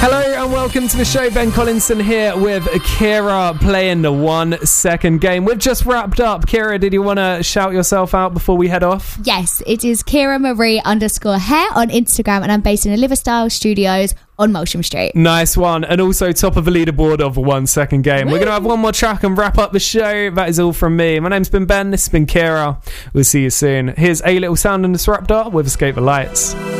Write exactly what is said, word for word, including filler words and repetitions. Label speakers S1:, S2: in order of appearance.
S1: Hello and welcome to the show. Ben Collinson here with Kira playing the one second game. We've just wrapped up. Kira, did you want to shout yourself out before we head off?
S2: Yes, it is Kira Marie underscore hair on Instagram, and I'm based in the Liverstyle Studios on Molsham Street.
S1: Nice one. And also top of the leaderboard of a one second game. Woo! We're going to have one more track and wrap up the show. That is all from me. My name's been Ben. This has been Kira. We'll see you soon. Here's A Little Sound and Disruptor with Escape the Lights.